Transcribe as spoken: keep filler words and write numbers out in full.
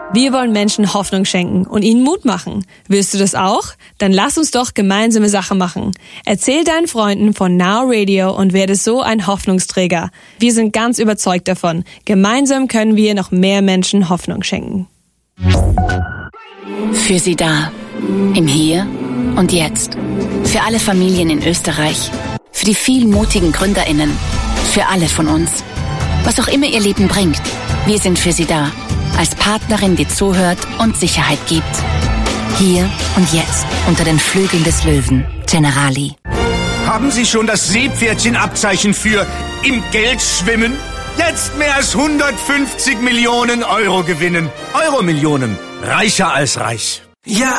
Wir wollen Menschen Hoffnung schenken und ihnen Mut machen. Willst du das auch? Dann lass uns doch gemeinsame Sache machen. Erzähl deinen Freunden von Now Radio und werde so ein Hoffnungsträger. Wir sind ganz überzeugt davon. Gemeinsam können wir noch mehr Menschen Hoffnung schenken. Für Sie da. Im Hier und Jetzt. Für alle Familien in Österreich. Für die vielen mutigen GründerInnen. Für alle von uns. Was auch immer Ihr Leben bringt. Wir sind für Sie da. Als Partnerin, die zuhört und Sicherheit gibt. Hier und jetzt unter den Flügeln des Löwen. Generali. Haben Sie schon das Seepferdchenabzeichen für im Geld schwimmen? Jetzt mehr als hundertfünfzig Millionen Euro gewinnen. Euro-Millionen. Reicher als reich. Ja,